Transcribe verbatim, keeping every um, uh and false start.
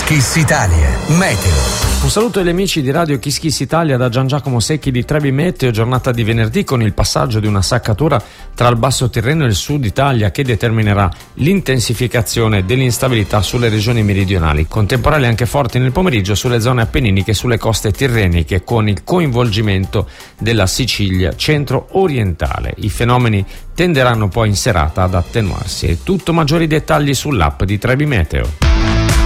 Kiss Kiss Italia, Meteo. Un saluto agli amici di Radio Kiss Kiss Italia da Gian Giacomo Secchi di Trebi Meteo. Giornata di venerdì con il passaggio di una saccatura tra il Basso Tirreno e il Sud Italia che determinerà l'intensificazione dell'instabilità sulle regioni meridionali, con temporali anche forti nel pomeriggio sulle zone appenniniche e sulle coste tirreniche, con il coinvolgimento della Sicilia centro-orientale. I fenomeni tenderanno poi in serata ad attenuarsi. È tutto, maggiori dettagli sull'app di Trebi Meteo.